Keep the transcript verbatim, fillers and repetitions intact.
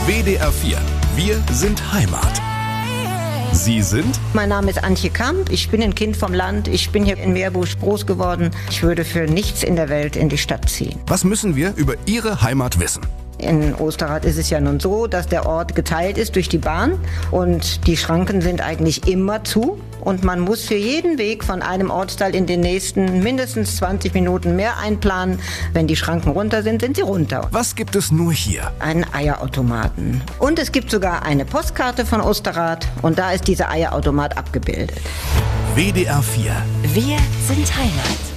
W D R vier. Wir sind Heimat. Sie sind? Mein Name ist Antje Kamp, ich bin ein Kind vom Land, ich bin hier in Meerbusch groß geworden. Ich würde für nichts in der Welt in die Stadt ziehen. Was müssen wir über Ihre Heimat wissen? In Osterrad ist es ja nun so, dass der Ort geteilt ist durch die Bahn und die Schranken sind eigentlich immer zu. Und man muss für jeden Weg von einem Ortsteil in den nächsten mindestens zwanzig Minuten mehr einplanen. Wenn die Schranken runter sind, sind sie runter. Was gibt es nur hier? Einen Eierautomaten. Und es gibt sogar eine Postkarte von Osterrad und da ist dieser Eierautomat abgebildet. W D R vier. Wir sind Heimat.